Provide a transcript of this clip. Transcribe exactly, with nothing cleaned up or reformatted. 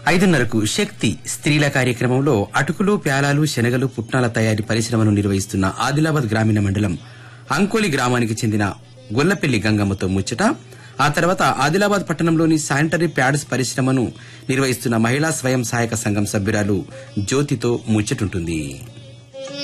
ఐదున్నరకు శక్తి స్త్రీల కార్యక్రమంలో అటుకులు ప్యాలాలు శనగలు పుట్నాల తయారీ పరిశ్రమను నిర్వహిస్తున్న ఆదిలాబాద్ గ్రామీణ మండలం అంకోలి గ్రామానికి చెందిన గొల్లపెల్లి గంగమ్మతో ముచ్చట. ఆ తర్వాత ఆదిలాబాద్ పట్టణంలోని శానిటరీ ప్యాడ్స్ పరిశ్రమను నిర్వహిస్తున్న మహిళా స్వయం సహాయక సంఘం సభ్యురాలు జ్యోతితో ముచ్చటుంటుంది.